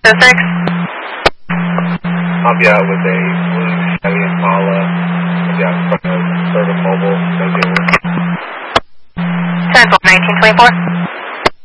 6. I'll be out with a blue Chevy Impala. I'll be out in front of Service Mobile. 10-1924.